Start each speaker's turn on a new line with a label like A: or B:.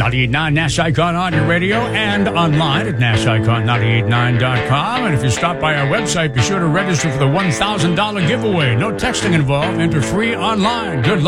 A: 98.9 Nash Icon on your radio and online at NashIcon989.com. And if you stop by our website, be sure to register for the $1,000 giveaway. No texting involved. Enter free online. Good luck.